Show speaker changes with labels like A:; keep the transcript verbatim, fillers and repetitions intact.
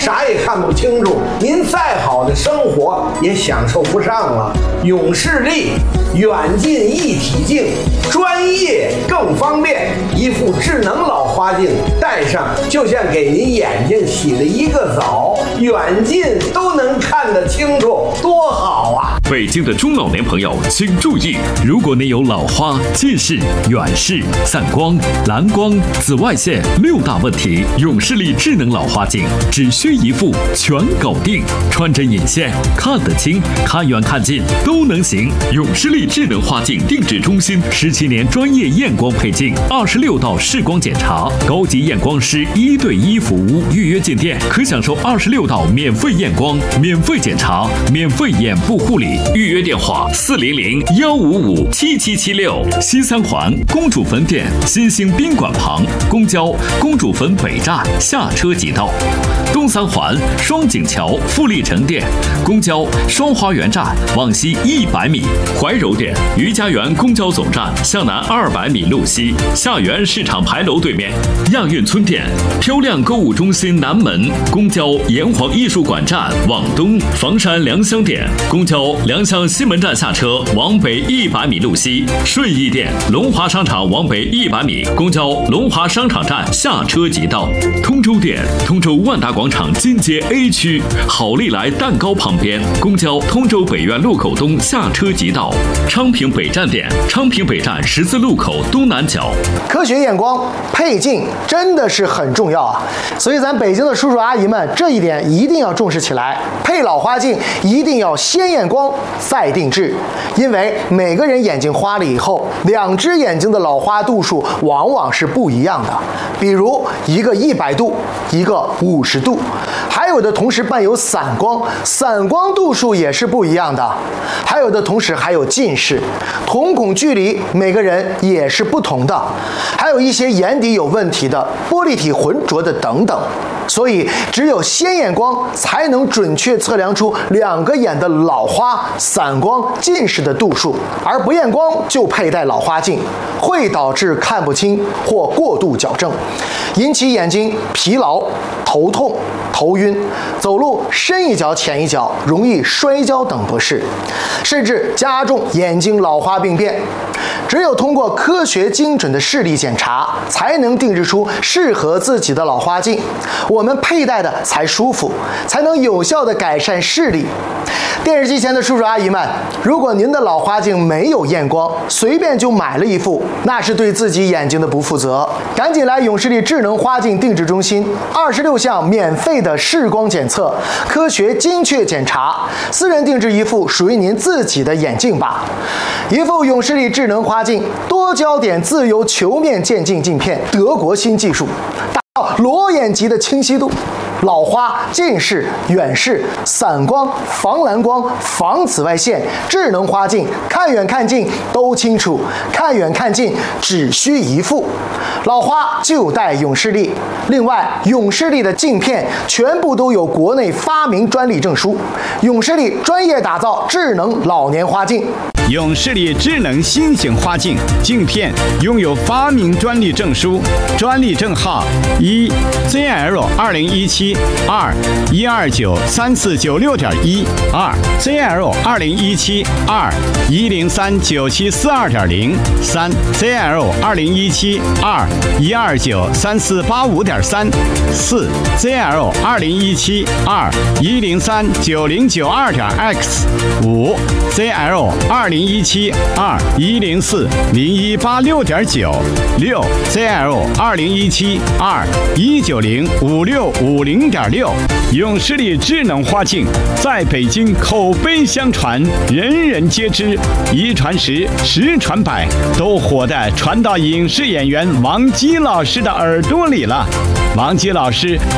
A: 啥也看不清楚，您再好的生活也享受不上了。永视力远近一体镜，专业更方便，一副智能老花镜戴上就像给您眼睛洗了一个澡，远近都能看得清楚，多好啊！
B: 北京的中老年朋友请注意，如果您有老花、近视、远视、散光、蓝光、紫外线六大问题，永视力智能老花镜只需一副全搞定，穿针引线，看得清，看远看近都能行。永视力智能花镜定制中心十七年专业验光配镜，二十六道视光检查，高级验光师一对一服务，预约进店可享受二十六道免费验光、免费检查、免费眼部护理。预约电话：四零零幺五五七七七六。西三环公主坟店新兴宾馆旁，公交公主坟北站下车即到。东三环双井桥富力城店，公交双花园站往西一百米。怀柔店余家园公交总站向南二百米路西，下园市场牌楼对面。亚运村店漂亮购物中心南门，公交炎黄艺术馆站往东。房山良乡店公交良乡西门站下车往北一百米路西。顺义店龙华商场往北一百米，公交龙华商场站下车即到。通州店通州万达广场金街 A 区好利来蛋糕旁边，公交通州北苑路口东下车即到。昌平北站店昌平北站十字路口东南角。
C: 科学验光配镜真的是很重要啊，所以咱北京的叔叔阿姨们这一点一定要重视起来。配老花镜一定要先验光再定制，因为每个人眼睛花了以后，两只眼睛的老花度数往往是不一样的。比如一个一百度，一个五十度，还有的同时伴有散光，散光度数也是不一样的。还有的同时还有近视，瞳孔距离每个人也是不同的，还有一些眼底有问题的、玻璃体浑浊的等等。所以只有先验光才能准确测量出两个眼的老花、散光、近视的度数，而不验光就佩戴老花镜，会导致看不清或过度矫正，引起眼睛疲劳、头痛、头晕，走路深一脚浅一脚，容易摔跤等不适，甚至加重眼睛老花病变。只有通过科学精准的视力检查，才能定制出适合自己的老花镜，我们佩戴的才舒服，才能有效的改善视力。电视机前的叔叔阿姨们，如果您的老花镜没有验光，随便就买了一副，那是对自己眼睛的不负责。赶紧来永视力智能花镜定制中心，二十六项免费的视光检测，科学精确检查，私人定制一副属于您自己的眼镜吧。一副永视力智能花镜，多焦点自由球面渐进镜片，德国新技术，达到裸眼级的清晰度。老花、近视、远视、散光、防蓝光、防紫外线，智能花镜，看远看近都清楚，看远看近只需一副。老花就戴永视力。另外，永视力的镜片全部都有国内发明专利证书，永视力专业打造智能老年花镜。
D: 永视力智能新型花镜镜片拥有发明专利证书，专利证号一 Z L 二零一七二一二九三四九六点一二 Z L 二零一七二一零三九七四二点零三 Z L 二零一七二一二九三四八五点三四 Z L 二零一七二一零三九零九二点 X 五 Z L 二零一七二一零四零一八六点九六 Z L 二零一七二一九零五六五零点六。永视力智能花镜在北京口碑相传，人人皆知，一传十，十传百，都火的传到影视演员王姬老师的耳朵里了。王姬老师